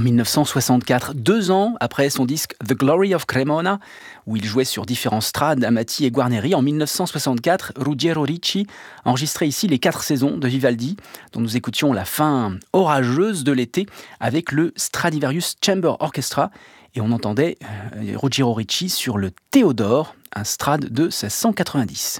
En 1964, 2 ans après son disque The Glory of Cremona, où il jouait sur différents strades, Amati et Guarneri, en 1964, Ruggiero Ricci enregistrait ici les 4 saisons de Vivaldi, dont nous écoutions la fin orageuse de l'été avec le Stradivarius Chamber Orchestra, et on entendait Ruggiero Ricci sur le Théodore, un strade de 1690.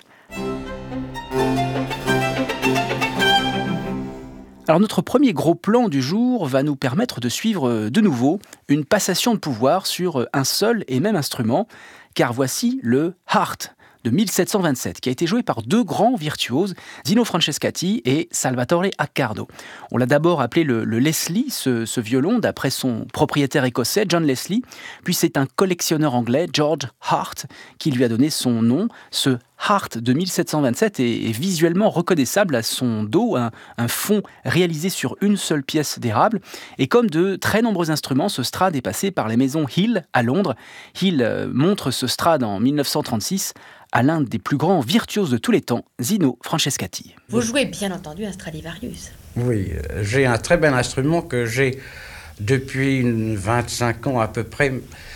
Alors notre premier gros plan du jour va nous permettre de suivre de nouveau une passation de pouvoir sur un seul et même instrument, car voici le Hardt de 1727, qui a été joué par 2 grands virtuoses, Zino Francescatti et Salvatore Accardo. On l'a d'abord appelé le Leslie, ce violon, d'après son propriétaire écossais, John Leslie, puis c'est un collectionneur anglais, George Hart, qui lui a donné son nom. Ce Hardt de 1727 est visuellement reconnaissable à son dos, un fond réalisé sur une seule pièce d'érable. Et comme de très nombreux instruments, ce strade est passé par les maisons Hill à Londres. Hill montre ce strade en 1936 à l'un des plus grands virtuoses de tous les temps, Zino Francescatti. Vous jouez bien entendu un Stradivarius. Oui, j'ai un très bel instrument que j'ai depuis 25 ans à peu près.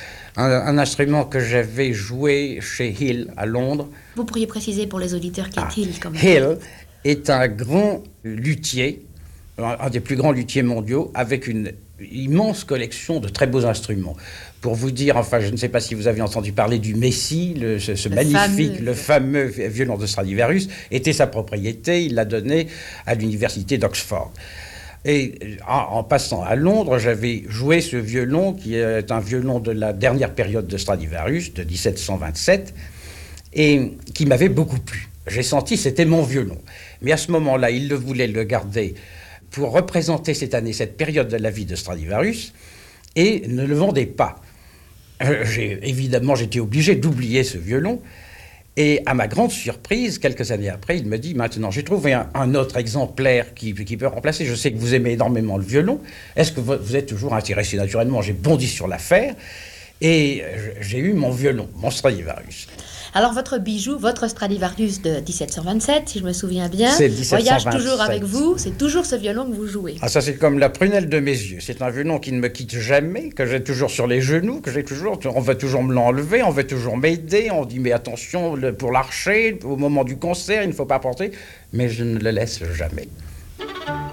Un instrument que j'avais joué chez Hill à Londres. Vous pourriez préciser pour les auditeurs qui est Hill quand même. Hill est un grand luthier, un des plus grands luthiers mondiaux, avec une immense collection de très beaux instruments. Pour vous dire, enfin, je ne sais pas si vous avez entendu parler du Messie, le fameux violon de Stradivarius, était sa propriété, il l'a donné à l'université d'Oxford. Et en passant à Londres, j'avais joué ce violon, qui est un violon de la dernière période de Stradivarius, de 1727, et qui m'avait beaucoup plu. J'ai senti que c'était mon violon. Mais à ce moment-là, il voulait le garder pour représenter cette période de la vie de Stradivarius, et ne le vendait pas. Évidemment, j'étais obligé d'oublier ce violon. Et à ma grande surprise, quelques années après, il me dit « Maintenant, j'ai trouvé un autre exemplaire qui peut remplacer. Je sais que vous aimez énormément le violon. Est-ce que vous êtes toujours intéressé ?» Naturellement, j'ai bondi sur l'affaire et j'ai eu mon violon, mon Stradivarius. Alors, votre bijou, votre Stradivarius de 1727, si je me souviens bien, c'est 1727. Voyage toujours avec vous, c'est toujours ce violon que vous jouez. Ah, ça, c'est comme la prunelle de mes yeux. C'est un violon qui ne me quitte jamais, que j'ai toujours sur les genoux, on va toujours me l'enlever, on va toujours m'aider, on dit, mais attention, pour l'archer, au moment du concert, il ne faut pas porter, mais je ne le laisse jamais.